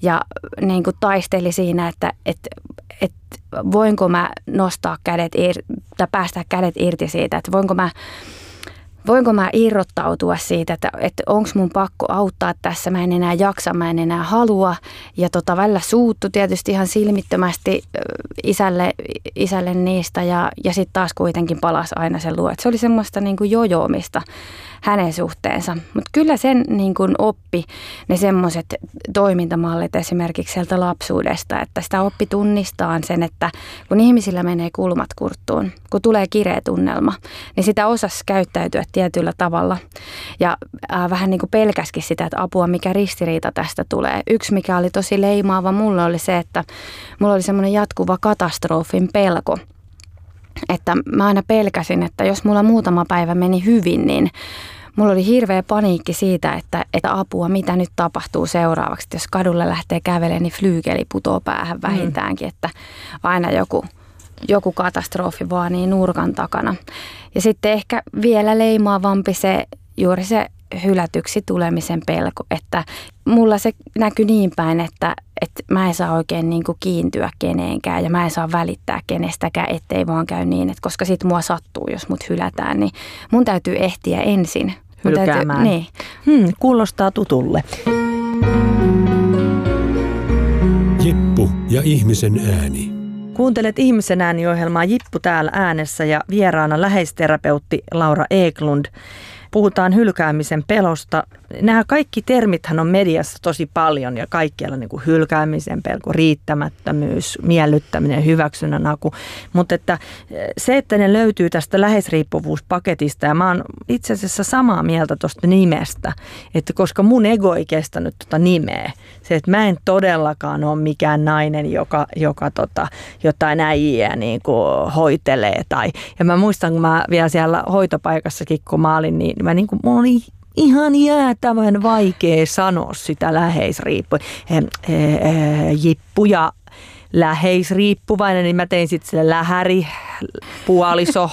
ja niin kuin taisteli siinä, että voinko mä nostaa kädet tai päästää kädet irti siitä, että voinko mä irrottautua siitä, että onko mun pakko auttaa tässä, mä en enää jaksa, mä en enää halua. Ja välillä suuttu tietysti ihan silmittömästi isälle niistä ja sitten taas kuitenkin palasi aina sen luo. Että se oli semmoista niin kuin jojoomista hänen suhteensa. Mutta kyllä sen niin kuin oppi ne semmoiset toimintamallit esimerkiksi sieltä lapsuudesta, että sitä oppi tunnistaan sen, että kun ihmisillä menee kulmat kurttuun, kun tulee kireä tunnelma, niin sitä osasi käyttäytyä tietyllä tavalla. Ja vähän niin kuin pelkäskin sitä, että apua, mikä ristiriita tästä tulee. Yksi, mikä oli tosi leimaava mulle, oli se, että mulla oli semmoinen jatkuva katastrofin pelko. Että mä aina pelkäsin, että jos mulla muutama päivä meni hyvin, niin mulla oli hirveä paniikki siitä, että apua, mitä nyt tapahtuu seuraavaksi. Jos kadulle lähtee kävelemään, niin flyykeli putoo päähän vähintäänkin, että aina joku katastrofi vaan niin nurkan takana. Ja sitten ehkä vielä leimaavampi juuri se hylätyksi tulemisen pelko, että mulla se näkyi niin päin, että mä en saa oikein niin kuin kiintyä keneenkään ja mä en saa välittää kenestäkään, ettei vaan käy niin, että koska sit mua sattuu, jos mut hylätään, niin mun täytyy ehtiä ensin. Hylkäämään. Niin. Kuulostaa tutulle. Jippu ja ihmisen ääni. Kuuntelet Ihmisen ääni-ohjelmaa Jippu täällä äänessä ja vieraana läheisterapeutti Laura Eklund. Puhutaan hylkäämisen pelosta. Nämä kaikki termithän on mediassa tosi paljon ja kaikkialla niin kuin hylkäämisen pelko, riittämättömyys, miellyttäminen, hyväksynnän haku. Mutta että se, että ne löytyy tästä läheisriippuvuuspaketista ja mä oon itse asiassa samaa mieltä tuosta nimestä, että koska mun ego ei kestänyt tuota nimeä, se, että mä en todellakaan ole mikään nainen, joka jotain äijää niin kuin hoitelee. Ja mä muistan, kun mä vielä siellä hoitopaikassakin, kun mä olin, niin mulla oli ihan jäätävän vaikea sanoa sitä jippu ja läheisriippuvainen, niin mä tein sitten sille lähäri, puoliso,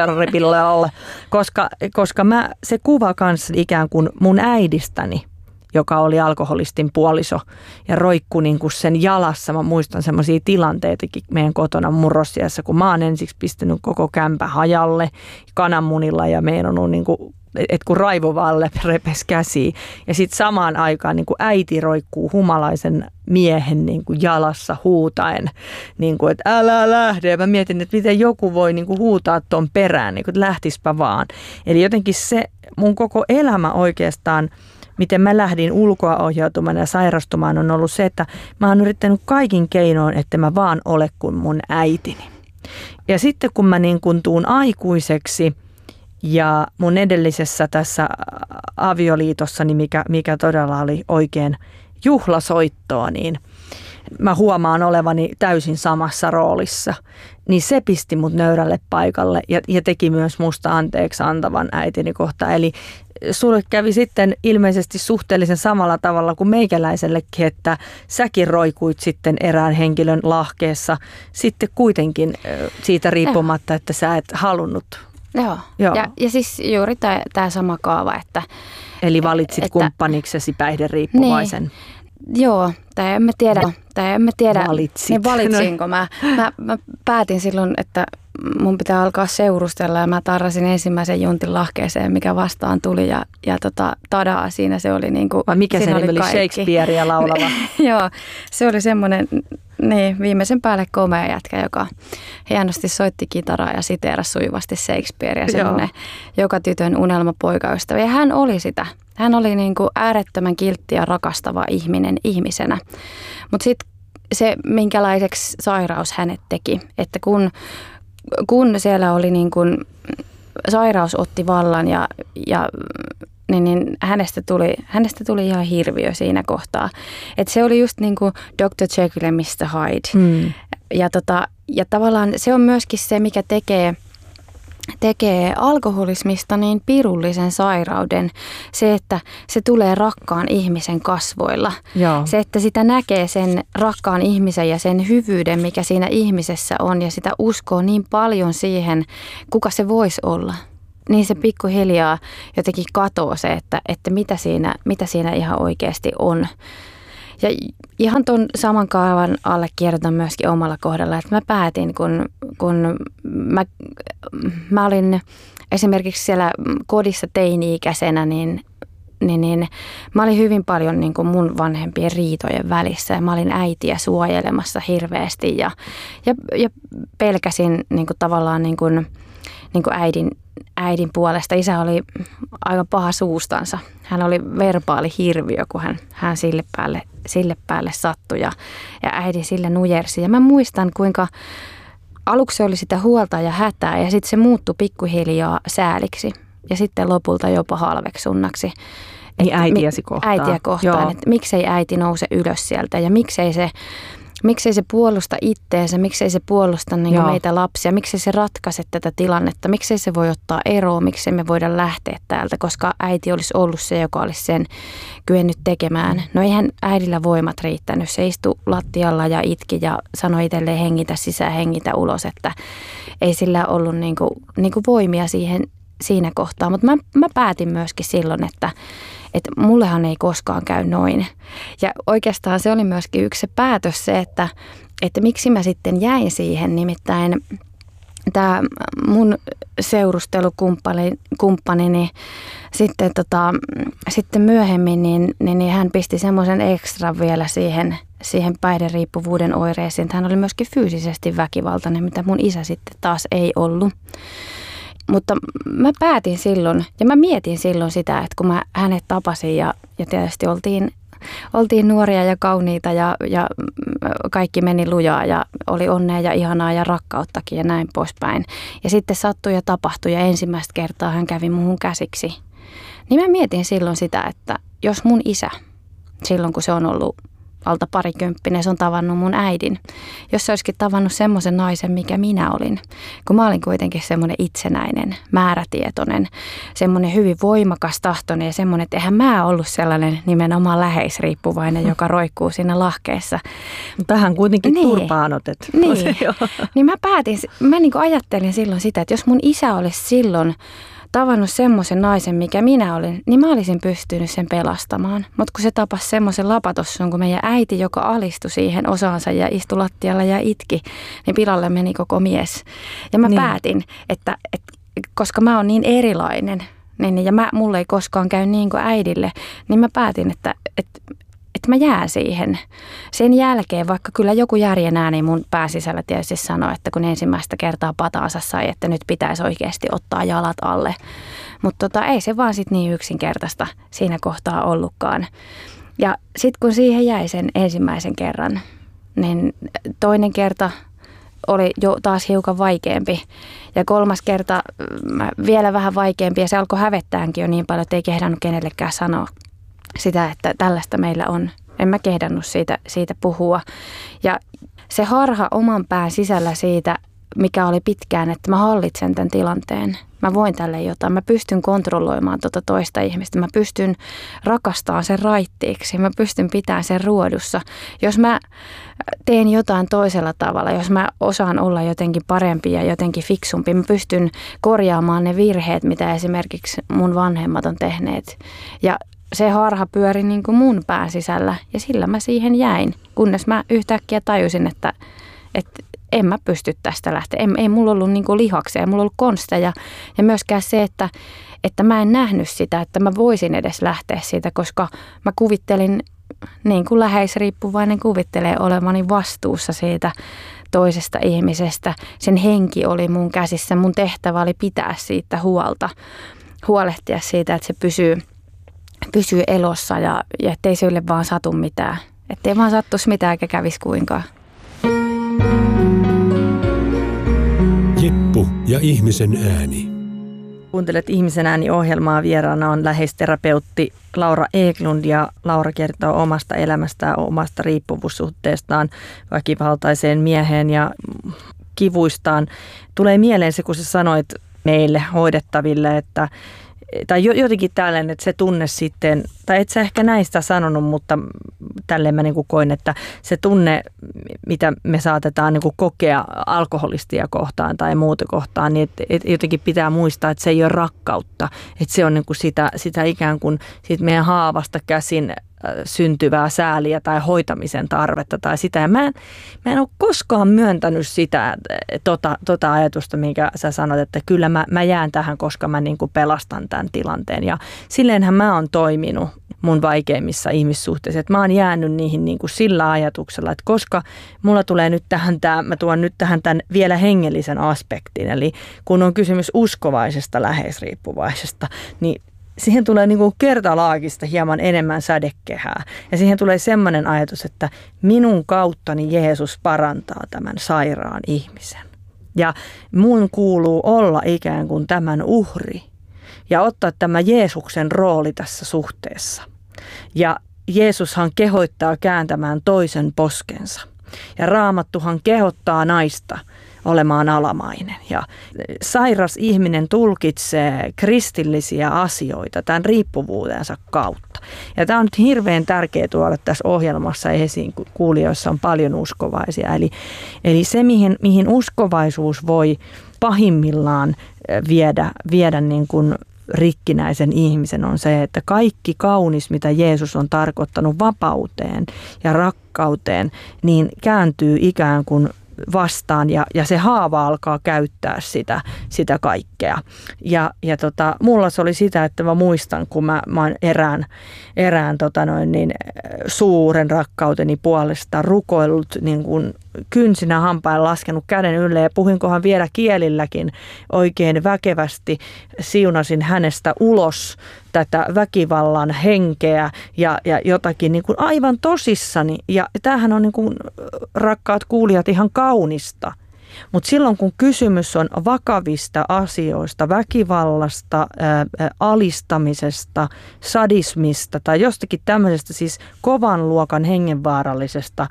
koska se kuva kanssa ikään kuin mun äidistäni, joka oli alkoholistin puoliso ja roikkui niin kuin sen jalassa. Mä muistan semmoisia tilanteitakin meidän kotona murrosiässä, kun mä oon ensiksi pistänyt koko kämpä hajalle kananmunilla ja meidän on niin kuin, että kun raivovalle repesi käsiä. Ja sitten samaan aikaan niin kuin äiti roikkuu humalaisen miehen niin kuin jalassa huutaen, niin kuin, että älä lähde. Ja mä mietin, että miten joku voi niin kuin huutaa ton perään, niin kuin, että lähtispä vaan. Eli jotenkin se mun koko elämä oikeastaan, miten mä lähdin ulkoa ohjautumaan ja sairastumaan, on ollut se, että mä oon yrittänyt kaikin keinoin, että mä vaan ole kuin mun äitini. Ja sitten kun mä niin kuin tuun aikuiseksi ja mun edellisessä tässä avioliitossani, mikä todella oli oikein juhlasoittoa, niin mä huomaan olevani täysin samassa roolissa. Niin se pisti mut nöyrälle paikalle ja teki myös musta anteeksi antavan äitini kohtaan. Eli sulle kävi sitten ilmeisesti suhteellisen samalla tavalla kuin meikäläisellekin, että säkin roikuit sitten erään henkilön lahkeessa sitten kuitenkin siitä riippumatta, että sä et halunnut. Joo. Ja siis juuri tämä sama kaava, että eli valitsit kumppaniksesi päihderiippuvaisen. Niin, joo, tai en mä tiedä. Valitsit. Niin valitsinko mä päätin silloin, että mun pitää alkaa seurustella ja mä tarrasin ensimmäisen juntin lahkeeseen, mikä vastaan tuli ja tadaa, siinä se oli niinku. Vai mikä se oli Shakespearea laulava? Joo, se oli semmoinen viimeisen päälle komea jätkä, joka hienosti soitti kitaraa ja siteerasi sujuvasti Shakespearea, semmoinen joka tytön unelmapoikaystävä. Ja hän oli sitä. Hän oli niinku äärettömän kiltti ja rakastava ihminen ihmisenä. Mutta sitten se, minkälaiseksi sairaus hänet teki, että kun siellä oli niin kuin, sairaus otti vallan niin hänestä tuli ihan hirviö siinä kohtaa. Että se oli just niin kuin Dr. Jekyll ja Mr. Hyde. Ja tavallaan se on myöskin se, mikä tekee alkoholismista niin pirullisen sairauden, se, että se tulee rakkaan ihmisen kasvoilla. Joo. Se, että sitä näkee sen rakkaan ihmisen ja sen hyvyyden, mikä siinä ihmisessä on, ja sitä uskoo niin paljon siihen, kuka se voisi olla. Niin se pikkuhiljaa jotenkin katoo se, että mitä siinä ihan oikeasti on. Ja ihan tuon saman kaavan alle kirjoitan myöskin omalla kohdalla, että mä päätin, kun mä olin esimerkiksi siellä kodissa teini-ikäisenä, niin mä olin hyvin paljon niin kuin mun vanhempien riitojen välissä ja mä olin äitiä suojelemassa hirveästi ja pelkäsin niin kuin tavallaan niin kuin äidin puolesta. Isä oli aika paha suustansa. Hän oli verbaali hirviö, kun hän sille päälle sattui ja äiti sille nujersi. Ja mä muistan, kuinka aluksi oli sitä huolta ja hätää ja sitten se muuttui pikkuhiljaa sääliksi ja sitten lopulta jopa halveksunnaksi. Niin äitiäsi kohtaan. Äitiä kohtaan, että miksei äiti nouse ylös sieltä ja miksei se puolusta itteensä, miksei se puolusta niin meitä lapsia, miksei se ratkaise tätä tilannetta, miksei se voi ottaa eroa, miksei me voida lähteä täältä, koska äiti olisi ollut se, joka olisi sen kyennyt tekemään. No eihän äidillä voimat riittänyt, se istui lattialla ja itki ja sanoi itselleen hengitä sisään, hengitä ulos, että ei sillä ollut niin kuin voimia siinä kohtaa, mutta mä päätin myöskin silloin, että mullehan ei koskaan käy noin. Ja oikeastaan se oli myöskin yksi se päätös se, että miksi mä sitten jäin siihen. Nimittäin tämä mun seurustelukumppani niin sitten myöhemmin niin hän pisti semmoisen ekstra vielä siihen päihderiippuvuuden oireisiin. Hän oli myöskin fyysisesti väkivaltainen, mitä mun isä sitten taas ei ollut. Mutta mä päätin silloin ja mä mietin silloin sitä, että kun mä hänet tapasin ja tietysti oltiin nuoria ja kauniita ja kaikki meni lujaa ja oli onnea ja ihanaa ja rakkauttakin ja näin poispäin. Ja sitten sattui ja tapahtui ja ensimmäistä kertaa hän kävi muuhun käsiksi. Niin mä mietin silloin sitä, että jos mun isä, silloin kun se on ollut alta parikymppinen, se on tavannut mun äidin. Jos se olisikin tavannut semmoisen naisen, mikä minä olin, kun mä olin kuitenkin semmoinen itsenäinen, määrätietoinen, semmoinen hyvin voimakas tahtoinen ja semmoinen, että eihän mä ollut sellainen nimenomaan läheisriippuvainen, joka roikkuu siinä lahkeessa. Tähän kuitenkin turpaan otet. Niin mä niin kuin ajattelin silloin sitä, että jos mun isä olisi silloin tavannut semmoisen naisen, mikä minä olin, niin mä olisin pystynyt sen pelastamaan. Mutta kun se tapasi semmoisen lapatossun kuin meidän äiti, joka alistui siihen osaansa ja istui lattialla ja itki, niin pilalle meni koko mies. Ja mä päätin, että koska mä oon niin erilainen ja mulle ei koskaan käy niin kuin äidille, niin mä päätin, että mä jään siihen. Sen jälkeen, vaikka kyllä joku järjen ääni mun pään sisällä tietysti sanoi, että kun ensimmäistä kertaa pataansa sai, että nyt pitäisi oikeasti ottaa jalat alle. Mutta ei se vaan sitten niin yksinkertaista siinä kohtaa ollutkaan. Ja sitten kun siihen jäi sen ensimmäisen kerran, niin toinen kerta oli jo taas hiukan vaikeampi. Ja kolmas kerta vielä vähän vaikeampi ja se alkoi hävettäänkin jo niin paljon, että ei kehdannut kenellekään sanoa sitä, että tällaista meillä on. En mä kehdannut siitä puhua. Ja se harha oman pään sisällä siitä, mikä oli pitkään, että mä hallitsen tämän tilanteen. Mä voin tälle jotain. Mä pystyn kontrolloimaan toista ihmistä. Mä pystyn rakastamaan sen raittiiksi. Mä pystyn pitämään sen ruodussa. Jos mä teen jotain toisella tavalla, jos mä osaan olla jotenkin parempi ja jotenkin fiksumpi, mä pystyn korjaamaan ne virheet, mitä esimerkiksi mun vanhemmat on tehneet. Ja se harha pyöri niin kuin mun pään sisällä ja sillä mä siihen jäin, kunnes mä yhtäkkiä tajusin, että en mä pysty tästä lähteä. Ei mulla ollut niin kuin lihaksia, ei mulla ollut konsteja ja myöskään se, että mä en nähnyt sitä, että mä voisin edes lähteä siitä, koska mä kuvittelin, niin kuin läheisriippuvainen kuvittelee olevani vastuussa siitä toisesta ihmisestä. Sen henki oli mun käsissä, mun tehtävä oli pitää siitä huolta, huolehtia siitä, että se pysyy elossa ja ettei sille vaan satu mitään. Ettei vaan sattuisi mitään eikä kävisi kuinkaan. Jeppu ja ihmisen ääni. Kuuntelet Ihmisen ääni-ohjelmaa. Vieraana on läheisterapeutti Laura Eklund ja Laura kertoo omasta elämästään, omasta riippuvuussuhteestaan väkivaltaiseen mieheen ja kivuistaan. Tulee mieleen se, kun sä sanoit meille hoidettaville, että tai jotenkin tällainen, että se tunne sitten tai et sä ehkä näistä sanonut, mutta tälleen mä niin kuin koin, että se tunne, mitä me saatetaan niin kuin kokea alkoholistia kohtaan tai muuta kohtaan, niin et jotenkin pitää muistaa, että se ei ole rakkautta, että se on niin kuin sitä ikään kuin siitä meidän haavasta käsin syntyvää sääliä tai hoitamisen tarvetta tai sitä. Ja mä en ole koskaan myöntänyt sitä tota ajatusta, minkä sä sanot, että kyllä mä jään tähän, koska mä niin kuin pelastan tämän tilanteen. Ja silleenhän mä oon toiminut mun vaikeimmissa ihmissuhteissa. Että mä oon jäänyt niihin niin kuin sillä ajatuksella, että koska mulla tulee nyt mä tuon nyt tähän tämän vielä hengellisen aspektin. Eli kun on kysymys uskovaisesta läheisriippuvaisesta, niin siihen tulee niin kuin kertalaakista hieman enemmän sädekehää. Ja siihen tulee semmoinen ajatus, että minun kauttani Jeesus parantaa tämän sairaan ihmisen. Ja mun kuuluu olla ikään kuin tämän uhri ja ottaa tämä Jeesuksen rooli tässä suhteessa. Ja Jeesushan kehottaa kääntämään toisen poskensa. Ja Raamattuhan kehottaa naista olemaan alamainen. Ja sairas ihminen tulkitsee kristillisiä asioita tämän riippuvuutensa kautta. Ja tämä on nyt hirveän tärkeää tuoda tässä ohjelmassa esiin, kun kuulijoissa on paljon uskovaisia. Eli se, mihin uskovaisuus voi pahimmillaan viedä niin kuin rikkinäisen ihmisen, on se, että kaikki kaunis, mitä Jeesus on tarkoittanut vapauteen ja rakkauteen, niin kääntyy ikään kuin vastaan ja se haava alkaa käyttää sitä kaikkea. Ja mulla se oli sitä, että mä muistan, kun mä oon erään suuren rakkauteni puolesta rukoillut niin kuin kynsinä hampain laskenut käden ylle ja puhuinkohan vielä kielilläkin oikein väkevästi. Siunasin hänestä ulos tätä väkivallan henkeä ja jotakin niin kuin aivan tosissani. Ja tämähän on niin kuin, rakkaat kuulijat, ihan kaunista. Mutta silloin kun kysymys on vakavista asioista, väkivallasta, alistamisesta, sadismista tai jostakin tämmöisestä siis kovan luokan hengenvaarallisesta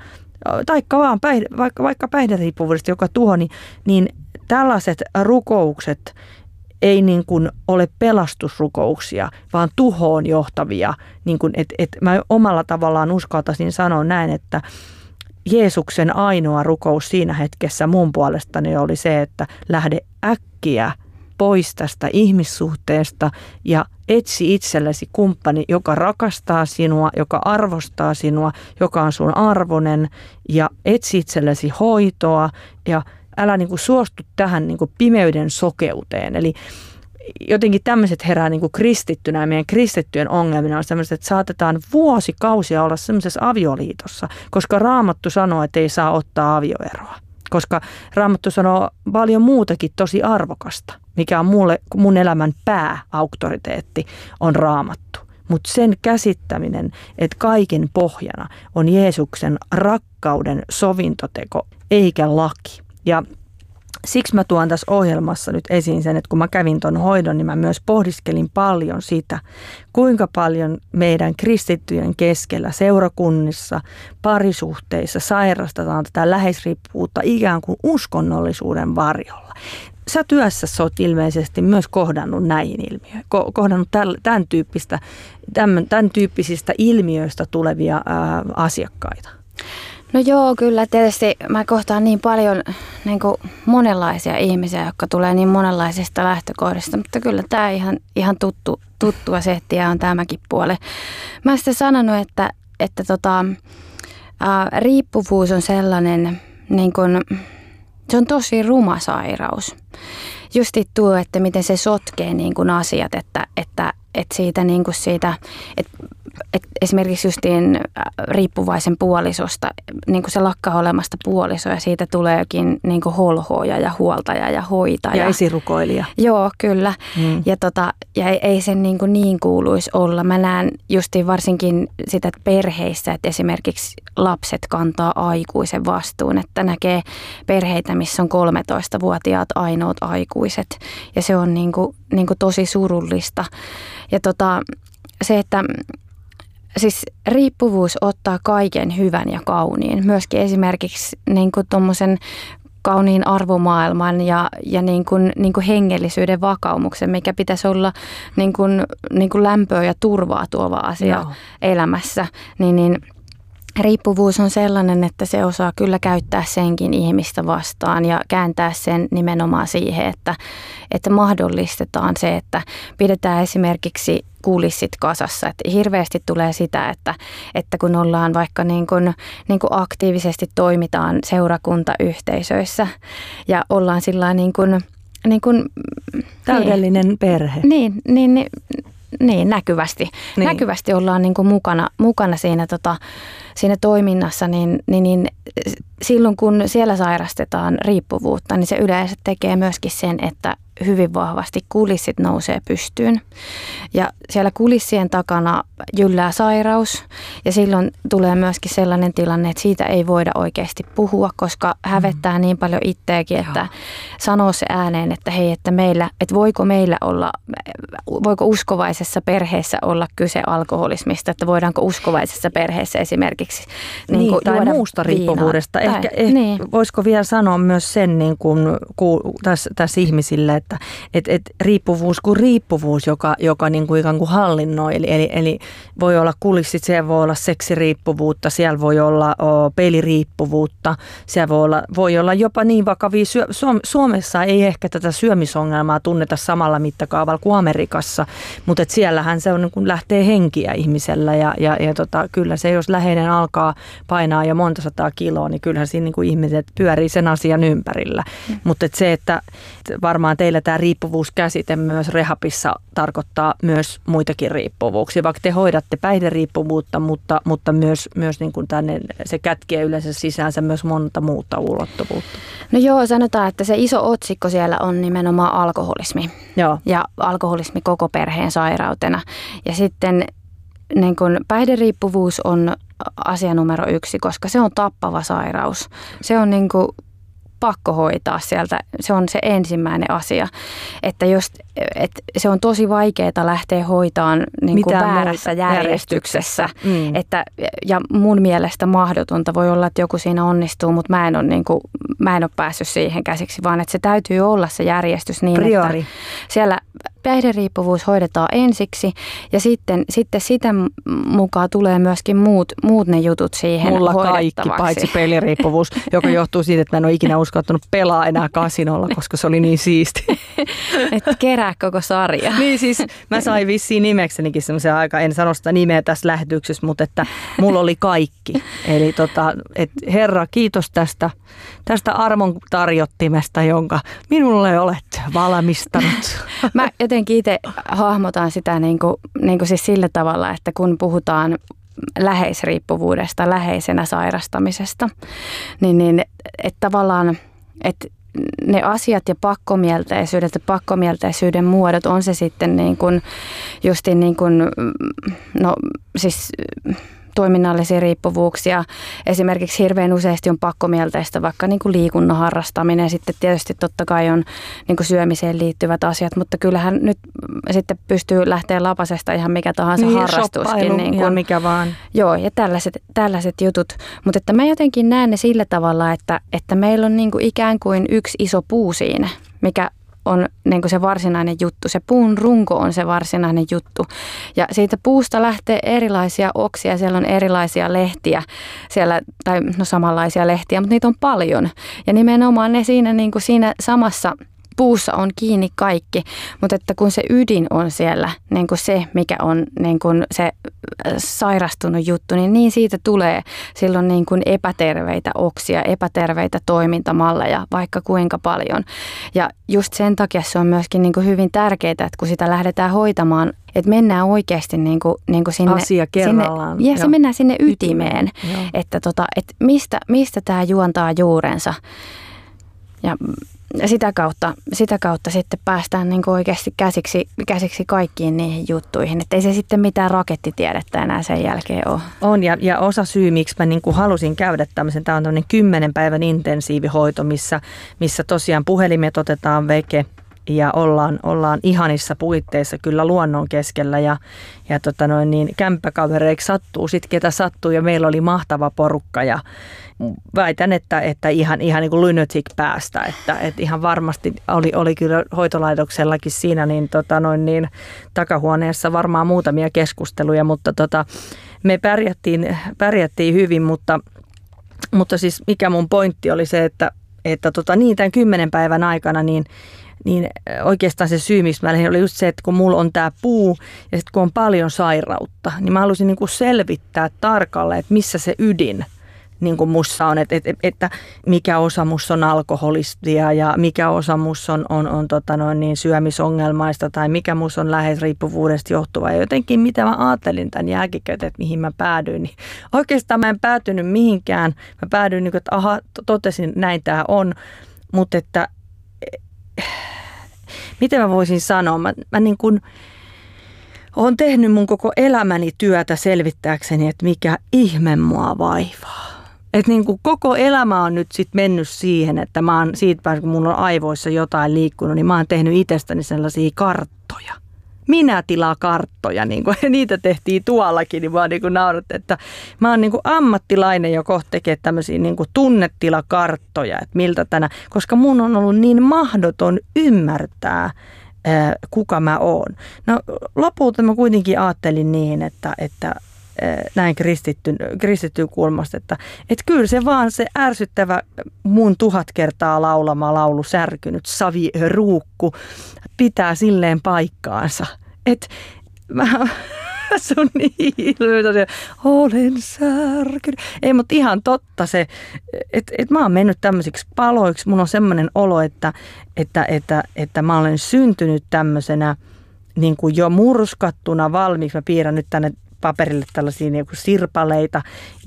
vaikka päihderiippuvuudesta, joka tuho, niin tällaiset rukoukset ei niin kuin ole pelastusrukouksia, vaan tuhoon johtavia. Niin kuin, mä omalla tavallaan uskaltaisin sanoa näin, että Jeesuksen ainoa rukous siinä hetkessä mun puolestani oli se, että lähde äkkiä pois tästä ihmissuhteesta ja etsi itsellesi kumppani, joka rakastaa sinua, joka arvostaa sinua, joka on sun arvoinen ja etsi itsellesi hoitoa ja älä niin kuin suostu tähän niin kuin pimeyden sokeuteen. Eli jotenkin tämmöiset herää niin kuin kristittynä ja meidän kristittyjen ongelmina on sellaiset, että saatetaan vuosikausia olla semmoisessa avioliitossa, koska Raamattu sanoo, että ei saa ottaa avioeroa. Koska Raamattu sanoo paljon muutakin tosi arvokasta, mikä on mun elämän pääauktoriteetti, on Raamattu. Mutta sen käsittäminen, että kaiken pohjana on Jeesuksen rakkauden sovintoteko eikä laki. Ja siksi mä tuon tässä ohjelmassa nyt esiin sen, että kun mä kävin ton hoidon, niin mä myös pohdiskelin paljon sitä, kuinka paljon meidän kristittyjen keskellä, seurakunnissa, parisuhteissa sairastetaan tätä läheisriippuvuutta ikään kuin uskonnollisuuden varjolla. Sä työssäsi oot ilmeisesti myös kohdannut näihin ilmiöihin, kohdannut tämän tyyppisistä ilmiöistä tulevia asiakkaita. No joo, kyllä tietysti mä kohtaan niin paljon niin kuin monenlaisia ihmisiä, jotka tulee niin monenlaisista lähtökohdista, mutta kyllä tämä ihan tuttua settiä on tämäkin puoli. Mä oon sitten sanonut, että riippuvuus on sellainen, niin kuin, se on tosi ruma sairaus. Justi tuo, että miten se sotkee niin kuin asiat, että siitä, niin kuin siitä, että esimerkiksi justiin riippuvaisen puolisosta, niin kuin se lakkaa olemasta puoliso ja siitä tulee jokin niin kuin holhoja ja huoltaja ja hoitaja. Ja esirukoilija. Joo, kyllä. Ja ei sen niin kuuluisi olla. Mä näen justiin varsinkin sitä perheissä, että esimerkiksi lapset kantaa aikuisen vastuun, että näkee perheitä, missä on 13-vuotiaat ainoat aikuiset ja se on niin kuin tosi surullista. Ja se, että siis riippuvuus ottaa kaiken hyvän ja kauniin. Myöskin esimerkiksi niin kuin tommosen kauniin arvomaailman ja niin kuin hengellisyyden vakaumuksen, mikä pitäisi olla niin kuin lämpöä ja turvaa tuova asia elämässä, niin riippuvuus on sellainen, että se osaa kyllä käyttää senkin ihmistä vastaan ja kääntää sen nimenomaan siihen, että mahdollistetaan se, että pidetään esimerkiksi kulissit kasassa. Että hirveästi tulee sitä, että kun ollaan vaikka niin kuin aktiivisesti toimitaan seurakuntayhteisöissä ja ollaan sillä niin kuin täydellinen perhe. Niin, näkyvästi. Niin. Näkyvästi ollaan niin kuin mukana siinä toiminnassa, niin silloin kun siellä sairastetaan riippuvuutta, niin se yleensä tekee myöskin sen, että hyvin vahvasti kulissit nousee pystyyn. Ja siellä kulissien takana jyllää sairaus ja silloin tulee myöskin sellainen tilanne, että siitä ei voida oikeasti puhua, koska hävettää niin paljon itseäkin, että sanoo se ääneen, että hei, että voiko uskovaisessa perheessä olla kyse alkoholismista, että voidaanko uskovaisessa perheessä esimerkiksi tai muusta riippuvuudesta. Ehkä voisiko vielä sanoa myös sen niin kuin tässä ihmisille, että riippuvuus kuin riippuvuus, joka niin kuin ikään kuin hallinnoi. Eli voi olla kulissit, siellä voi olla seksiriippuvuutta, siellä voi olla peliriippuvuutta, siellä voi olla jopa niin vakavia. Suomessa ei ehkä tätä syömisongelmaa tunneta samalla mittakaavalla kuin Amerikassa, mutta siellähän se on, niin kuin lähtee henkiä ihmisellä ja kyllä se, jos läheinen alkaa painaa jo monta 100 kiloa, niin kyllähän siinä niin kuin ihmiset pyörii sen asian ympärillä. Mutta se, että varmaan teillä tämä riippuvuuskäsite myös rehabissa tarkoittaa myös muitakin riippuvuuksia, vaikka te hoidatte päihderiippuvuutta, mutta myös niin kuin se kätkee yleensä sisäänsä myös monta muuta ulottuvuutta. No joo, sanotaan, että se iso otsikko siellä on nimenomaan alkoholismi. Joo. Ja alkoholismi koko perheen sairautena. Ja sitten niin kuin päihderiippuvuus on asia numero 1, koska se on tappava sairaus. Se on niin kuin pakko hoitaa sieltä. Se on se ensimmäinen asia, että se on tosi vaikeaa lähteä hoitamaan niin kuin väärässä järjestyksessä. Ja mun mielestä mahdotonta voi olla, että joku siinä onnistuu, mutta mä en ole päässyt siihen käsiksi, vaan että se täytyy olla se järjestys niin, priori. Että siellä päihderiippuvuus hoidetaan ensiksi ja sitten sitä mukaan tulee myöskin muut ne jutut siihen mulla hoidettavaksi. Kaikki, paitsi peliriippuvuus, joka johtuu siitä, että mä en ole ikinä uskaltanut pelaa enää kasinolla, koska se oli niin siisti. Että kerää koko sarja. Niin siis mä sain vissiin nimeksenikin semmoisen aika, en sano sitä nimeä tässä lähetyksessä, mutta että mulla oli kaikki. Eli Herra, kiitos tästä armon tarjottimesta, jonka minulle olet valmistanut. Mä jotenkin itse hahmotan sitä niin kuin siis sillä tavalla, että kun puhutaan läheisriippuvuudesta, läheisenä sairastamisesta, niin että tavallaan, että ne asiat ja pakkomielteisyyden muodot, on se sitten niin kuin justiin niin kuin, no siis toiminnallisia riippuvuuksia. Esimerkiksi hirveän useasti on pakkomielteistä vaikka niin kuin liikunnan harrastaminen. Sitten tietysti totta kai on niin kuin syömiseen liittyvät asiat, mutta kyllähän nyt sitten pystyy lähteä lapasesta ihan mikä tahansa harrastuskin. Niin kuin, mikä vaan. Joo, ja tällaiset jutut. Mutta että mä jotenkin näen ne sillä tavalla, että meillä on niin kuin ikään kuin yksi iso puu siinä, mikä on niin kuin se varsinainen juttu. Se puun runko on se varsinainen juttu. Ja siitä puusta lähtee erilaisia oksia. Siellä on erilaisia lehtiä. Tai samanlaisia lehtiä, mutta niitä on paljon. Ja nimenomaan ne niin kuin siinä samassa puussa on kiinni kaikki. Mutta että kun se ydin on siellä, niin kuin se, mikä on niin kuin se sairastunut juttu, niin siitä tulee silloin niin kuin epäterveitä oksia, epäterveitä toimintamalleja, vaikka kuinka paljon. Ja just sen takia se on myöskin niin kuin hyvin tärkeää, että kun sitä lähdetään hoitamaan, että mennään oikeasti niin kuin sinne. Asia kerrallaan. Se mennään sinne ytimeen, että mistä tämä juontaa juurensa. Ja sitä kautta sitten päästään niin kuin oikeasti käsiksi kaikkiin niihin juttuihin. Että ei se sitten mitään rakettitiedettä enää sen jälkeen ole. On ja osa syy, miksi mä niin kuin halusin käydä tämmöisen, tämä on tämmöinen 10 päivän intensiivihoito, missä tosiaan puhelimet otetaan veke ja ollaan ihanissa puitteissa kyllä luonnon keskellä ja kämppäkavereiksi sattuu sitten ketä sattuu ja meillä oli mahtava porukka ja väitän, että ihan niin kuin lunatic päästä, että ihan varmasti oli kyllä hoitolaitoksellakin siinä niin takahuoneessa varmaan muutamia keskusteluja, mutta me pärjättiin hyvin, mutta siis mikä mun pointti oli se, että tämän 10 päivän aikana niin oikeastaan se syy, miksi mä lähdin, oli just se, että kun mulla on tää puu ja sitten kun on paljon sairautta, niin mä halusin niin kuin selvittää tarkalleen, että missä se ydin niin kuin mussa on, että mikä osa musta on alkoholistia ja mikä osa musta on syömisongelmaista tai mikä musta on läheisriippuvuudesta johtuva. Ja jotenkin mitä mä ajattelin tämän jälkikäteen, että mihin mä päädyin, niin oikeastaan mä en päätynyt mihinkään. Mä päädyin, että totesin, näin tää on, mutta että miten mä voisin sanoa, mä niin kuin olen tehnyt mun koko elämäni työtä selvittääkseni, että mikä ihme mua vaivaa. Että niin kuin koko elämä on nyt sitten mennyt siihen, että mä oon siitä, kun mulla on aivoissa jotain liikkunut, niin mä oon tehnyt itsestäni sellaisia karttoja. Minä tilaa karttoja, niin kuin niitä tehtiin tuollakin, niin vaan niin kuin naurattiin, että mä oon niin kuin ammattilainen, joka kohta tekee tämmöisiä niin kuin tunnetilakarttoja, että miltä koska mun on ollut niin mahdoton ymmärtää, kuka mä oon. No lopulta mä kuitenkin ajattelin niin, että näin kristittyyn kulmasta, että kyllä se vaan se ärsyttävä mun 1000 kertaa laulama laulu särkynyt saviruukku pitää silleen paikkaansa. Että se on niin ilmeisesti, olen särkynyt. Ei, mutta ihan totta se, että mä oon mennyt tämmöisiksi paloiksi. Mun on semmoinen olo, että mä olen syntynyt tämmöisenä niin kuin jo murskattuna valmiiksi. Mä piirrän nyt tänne paperille tällaisia niin kuin sirpaleita.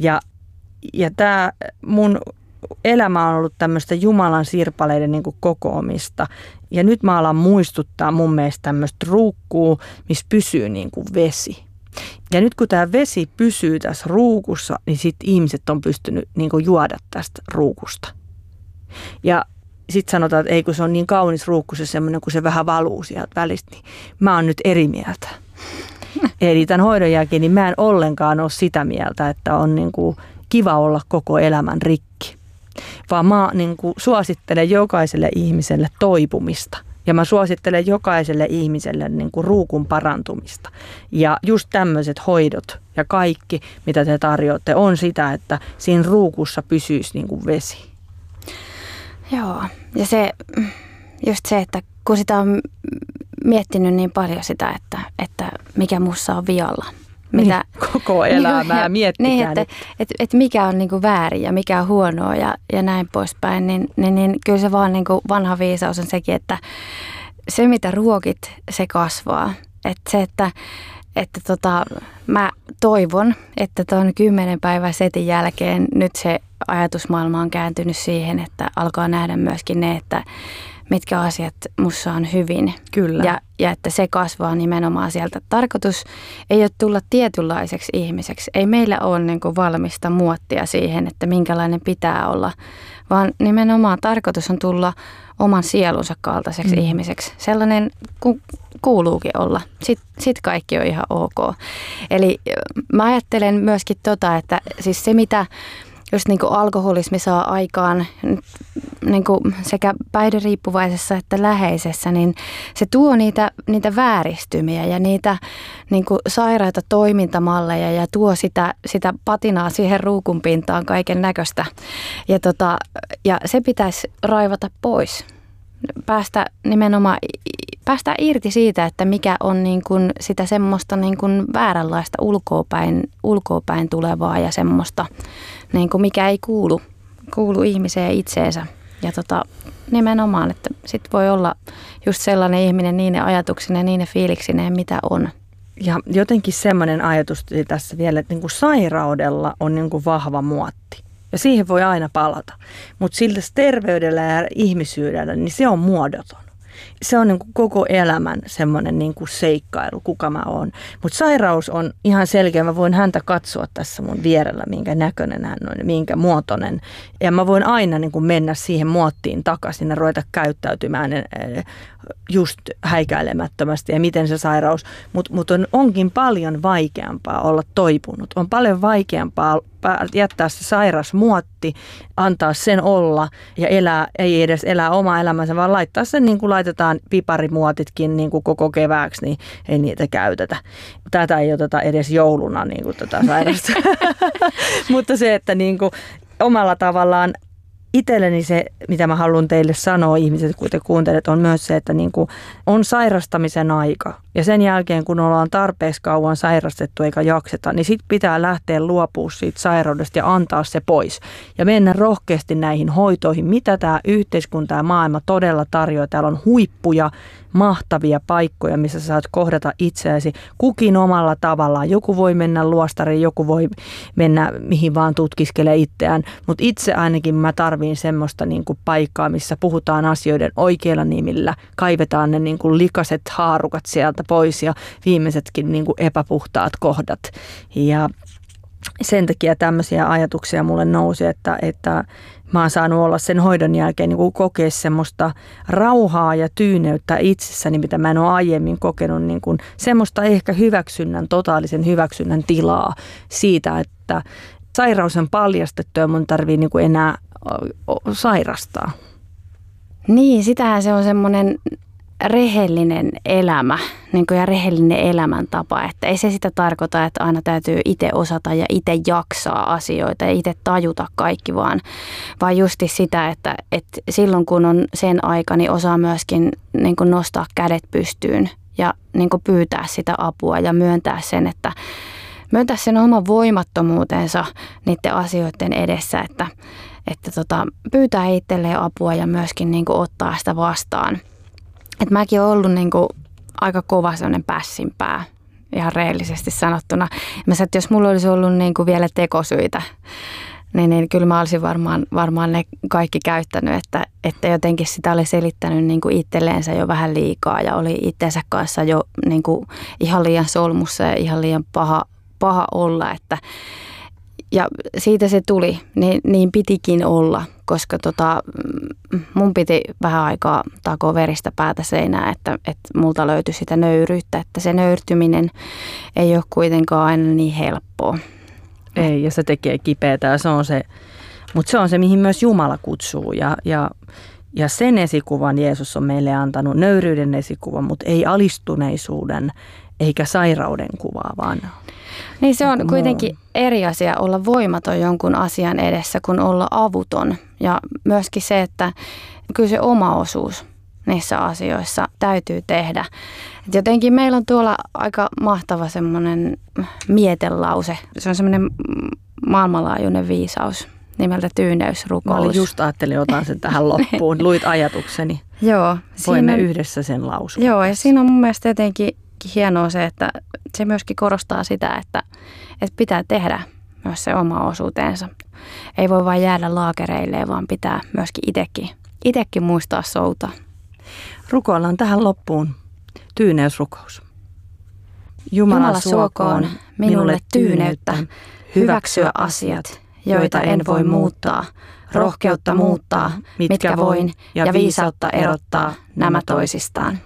Ja tämä mun elämä on ollut tämmöistä Jumalan sirpaleiden niin kuin kokoamista. Ja nyt mä alan muistuttaa mun mielestä tämmöistä ruukkuu, missä pysyy niin kuin vesi. Ja nyt kun tämä vesi pysyy tässä ruukussa, niin sitten ihmiset on pystynyt niin kuin juoda tästä ruukusta. Ja sitten sanotaan, että ei kun se on niin kaunis ruukku, se semmoinen, kun se vähän valuu sieltä välistä, niin mä oon nyt eri mieltä. Eli tämän hoidon jälkeen niin mä en ollenkaan ole sitä mieltä, että on niin kuin kiva olla koko elämän rikki. Vaan mä niin kuin suosittelen jokaiselle ihmiselle toipumista. Ja mä suosittelen jokaiselle ihmiselle niin kuin ruukun parantumista. Ja just tämmöiset hoidot ja kaikki, mitä te tarjoatte, on sitä, että siinä ruukussa pysyisi niin kuin vesi. Joo, ja just se, että kun sitä on miettinyt niin paljon sitä, että mikä mussa on vialla. Mitä, niin, koko elämää miettikää. Niin, että mikä on niin kuin väärin ja mikä on huonoa ja näin poispäin, niin kyllä se vaan niin kuin vanha viisaus on sekin, että se mitä ruokit, se kasvaa. Että se, että mä toivon, että tuon 10 päivän setin jälkeen nyt se ajatusmaailma on kääntynyt siihen, että alkaa nähdä myöskin ne, että mitkä asiat mussa on hyvin. Kyllä. Ja että se kasvaa nimenomaan sieltä. Tarkoitus ei ole tulla tietynlaiseksi ihmiseksi. Ei meillä ole niin kuin valmista muottia siihen, että minkälainen pitää olla, vaan nimenomaan tarkoitus on tulla oman sielunsa kaltaiseksi ihmiseksi. Sellainen kuin kuuluukin olla. Sitten kaikki on ihan ok. Eli mä ajattelen myöskin että siis se mitä just niin kuin alkoholismi saa aikaan niin kuin sekä päihderiippuvaisessa että läheisessä, niin se tuo niitä vääristymiä ja niitä niin kuin sairaita toimintamalleja ja tuo sitä patinaa siihen ruukun pintaan kaiken näköistä. Ja se pitäisi raivata pois. Päästä irti siitä, että mikä on niin kuin sitä semmoista niin kuin vääränlaista ulkoapäin tulevaa ja semmoista, niin kuin mikä ei kuulu ihmiseen itseensä. Ja nimenomaan, että sit voi olla just sellainen ihminen niine ajatuksineen, niine fiiliksineen, mitä on. Ja jotenkin semmoinen ajatus tässä vielä, että niin kuin sairaudella on niin kuin vahva muotti. Ja siihen voi aina palata. Mutta sillä terveydellä ja ihmisyydellä, niin se on muodoton. se on niin kuin koko elämän semmoinen niin kuin seikkailu, kuka mä oon. Mutta sairaus on ihan selkeä. Mä voin häntä katsoa tässä mun vierellä, minkä näköinen hän on, minkä muotoinen. Ja mä voin aina niin kuin mennä siihen muottiin takaisin ja ruveta käyttäytymään just häikäilemättömästi ja miten se sairaus. Mutta onkin paljon vaikeampaa olla toipunut. On paljon vaikeampaa jättää se sairas muotti, antaa sen olla ja ei edes elää omaa elämänsä, vaan laittaa sen niin kuin laitetaan piparimuotitkin niin kuin koko kevääksi, niin ei niitä käytetä. Tätä ei oteta edes jouluna niin kuin tätä sairasta. Mutta se, että niin kuin omalla tavallaan itselleni se, mitä mä haluan teille sanoa, ihmiset, kun te kuuntelet, on myös se, että niin kuin on sairastamisen aika. Ja sen jälkeen, kun ollaan tarpeeksi kauan sairastettu eikä jakseta, niin sit pitää lähteä luopua siitä sairaudesta ja antaa se pois. Ja mennä rohkeasti näihin hoitoihin, mitä tämä yhteiskunta ja maailma todella tarjoaa. Täällä on huippuja, mahtavia paikkoja, missä saat kohdata itseäsi kukin omalla tavallaan. Joku voi mennä luostariin, joku voi mennä mihin vaan tutkiskelee itseään, mutta itse ainakin mä tarviin semmoista niin kuin paikkaa, missä puhutaan asioiden oikeilla nimillä, kaivetaan ne niin kuin likaset haarukat sieltä pois ja viimeisetkin niin kuin epäpuhtaat kohdat. Ja sen takia tämmöisiä ajatuksia mulle nousi, että mä oon saanut olla sen hoidon jälkeen niin kuin kokea semmoista rauhaa ja tyyneyttä itsessäni, mitä mä en ole aiemmin kokenut, niin kuin semmoista ehkä totaalisen hyväksynnän tilaa siitä, että sairaus on paljastettu ja mun tarvii niin kuin enää sairastaa. Niin, sitähän se on semmoinen rehellinen elämä niin kuin ja rehellinen elämäntapa, että ei se sitä tarkoita, että aina täytyy itse osata ja itse jaksaa asioita ja itse tajuta kaikki, vaan justi sitä, että silloin kun on sen aika, niin osaa myöskin niin kuin nostaa kädet pystyyn ja niin kuin pyytää sitä apua ja myöntää sen oman voimattomuutensa niiden asioiden edessä, että pyytää itselleen apua ja myöskin niin kuin ottaa sitä vastaan. Et mäkin olen ollut niin kuin aika kova sellainen pässinpää, ihan rehellisesti sanottuna. Mä sanoin, että jos mulla olisi ollut niin kuin vielä tekosyitä, niin kyllä mä olisin varmaan ne kaikki käyttänyt, että jotenkin sitä oli selittänyt niin kuin itselleensä jo vähän liikaa ja oli itsensä kanssa jo niin kuin ihan liian solmussa ja ihan liian paha olla, ja siitä se tuli, niin pitikin olla, koska mun piti vähän aikaa takoa veristä päätä seinään, että multa löytyi sitä nöyryyttä, että se nöyrtyminen ei ole kuitenkaan aina niin helppoa. Ei, ja se tekee kipeätä, ja mutta se on se, mihin myös Jumala kutsuu, ja sen esikuvan Jeesus on meille antanut, nöyryyden esikuvan, mutta ei alistuneisuuden eikä sairauden kuvaa, vaan niin se on kuitenkin eri asia olla voimaton jonkun asian edessä kuin olla avuton. Ja myöskin se, että kyllä se oma osuus niissä asioissa täytyy tehdä. Et jotenkin meillä on tuolla aika mahtava semmoinen mietelause. Se on semmoinen maailmanlaajuinen viisaus nimeltä tyyneysrukous. Mä ajattelin, otan sen tähän loppuun. Luit ajatukseni. Joo. Voimme yhdessä sen lausua. Joo, ja siinä on mun mielestä jotenkin hienoa se, että se myöskin korostaa sitä, että pitää tehdä myös se oma osuutensa. Ei voi vain jäädä laakereilleen, vaan pitää myöskin itsekin muistaa soutaa. Rukoillaan tähän loppuun tyyneysrukous. Jumala suokoon minulle tyyneyttä, hyväksyä asiat, joita en voi muuttaa, rohkeutta muuttaa, mitkä voin, ja viisautta erottaa nämä toisistaan.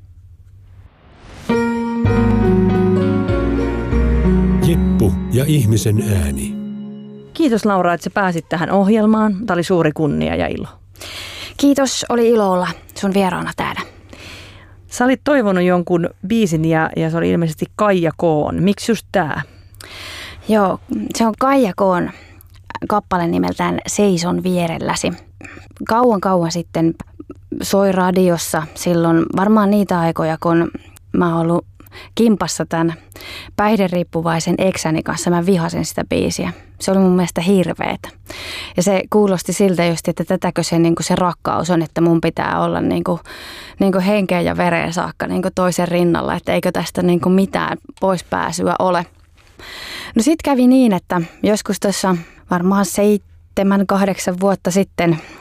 Jippu ja ihmisen ääni. Kiitos Laura, että sä pääsit tähän ohjelmaan. Tämä oli suuri kunnia ja ilo. Kiitos, oli ilo olla sun vieraana täällä. Sä olit toivonut jonkun biisin ja se oli ilmeisesti Kaija Koon. Miksi just tää? Joo, se on Kaija Koon kappale nimeltään Seison vierelläsi. Kauan sitten soi radiossa silloin varmaan niitä aikoja, kun mä oon ollut kimpassa tämän päihderiippuvaisen eksäni kanssa. Mä vihasin sitä biisiä. Se oli mun mielestä hirveetä. Ja se kuulosti siltä just, että tätäkö se, niin kuin se rakkaus on, että mun pitää olla niin kuin henkeen ja vereen saakka niin kuin toisen rinnalla, että eikö tästä niin kuin mitään poispääsyä ole. No sit kävi niin, että joskus tuossa varmaan 7-8 vuotta sitten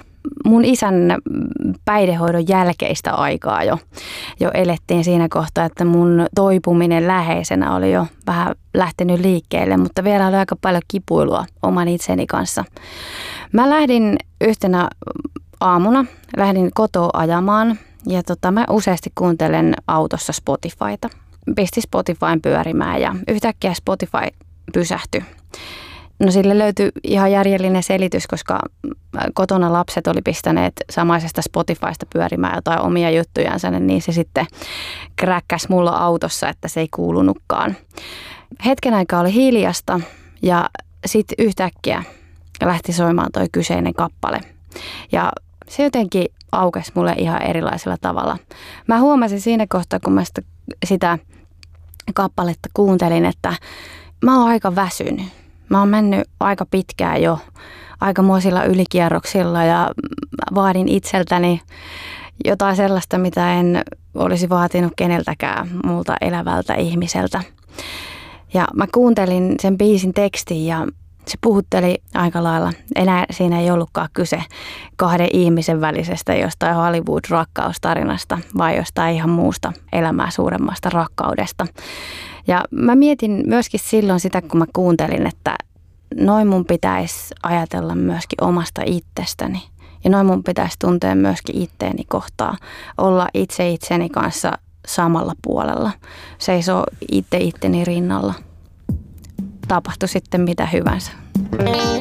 mun isän päihdehoidon jälkeistä aikaa jo elettiin siinä kohtaa, että mun toipuminen läheisenä oli jo vähän lähtenyt liikkeelle, mutta vielä oli aika paljon kipuilua oman itseni kanssa. Mä lähdin yhtenä aamuna, kotoa ajamaan ja mä useasti kuuntelen autossa Spotifyta. Pistin Spotifyn pyörimään ja yhtäkkiä Spotify pysähtyi. No sille löytyi ihan järjellinen selitys, koska kotona lapset oli pistäneet samaisesta Spotifysta pyörimään jotain omia juttujansa, niin se sitten kräkkäsi mulla autossa, että se ei kuulunutkaan. Hetken aikaa oli hiljasta ja sitten yhtäkkiä lähti soimaan toi kyseinen kappale. Ja se jotenkin aukesi mulle ihan erilaisella tavalla. Mä huomasin siinä kohtaa, kun mä sitä kappaletta kuuntelin, että mä oon aika väsynyt. Mä oon mennyt aika pitkään jo aikamoisilla ylikierroksilla ja vaadin itseltäni jotain sellaista, mitä en olisi vaatinut keneltäkään muulta elävältä ihmiseltä. Ja mä kuuntelin sen biisin tekstin ja se puhutteli aika lailla. Enää siinä ei ollutkaan kyse kahden ihmisen välisestä jostain Hollywood-rakkaustarinasta, vai jostain ihan muusta elämää suuremmasta rakkaudesta. Ja mä mietin myöskin silloin sitä, kun mä kuuntelin, että noin mun pitäisi ajatella myöskin omasta itsestäni. Ja noin mun pitäisi tuntea myöskin itteeni kohtaa, olla itse itseni kanssa samalla puolella, seisoo itteni rinnalla. Tapahtui sitten mitä hyvänsä.